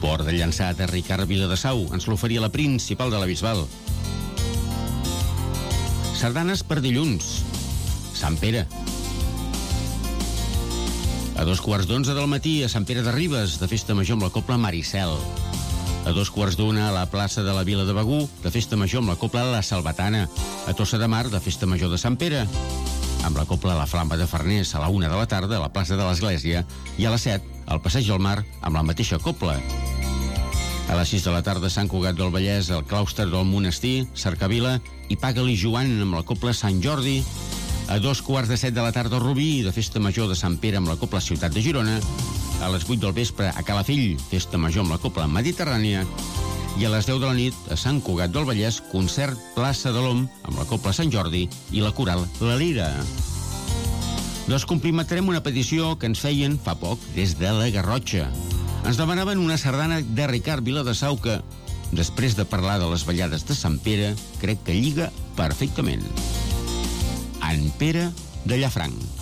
Port de Llançà de Ricard Viladesau ens l'oferia la Principal de la Bisbal. Sardanes per dilluns. Sant Pere. A 2:15 del matí a Sant Pere de Ribes, de festa major amb la Cobla Maricel. A 2:15 a la plaça de la Vila de Begur, de festa major amb la Cobla La Salvatana. A Tossa de Mar, de festa major de Sant Pere, amb la Cobla La Flama de Farners a la 1 de la tarda a la plaça de l'Església, i a les 7 al Passeig del Mar amb la mateixa Cobla. A les 6 de la tarda a Sant Cugat del Vallès, al claustre del Monestir, Cercavila, i Paga-li Joan amb la Cobla Sant Jordi. A 2:15 de la tarda a Rubí, de festa major de Sant Pere amb la Cobla Ciutat de Girona. A les 8 del vespre a Calafell, festa major amb la Cobla Mediterrània. I a les 10 de la nit a Sant Cugat del Vallès, concert Plaça de l'Om amb la Cobla Sant Jordi i la coral La Lira. Doncs complimentarem una petició que ens feien fa poc des de la Garrotxa. Ens demanaven una sardana de Ricard Viladesau que, després de parlar de les ballades de Sant Pere, crec que lliga perfectament. En Pere de Llafranc.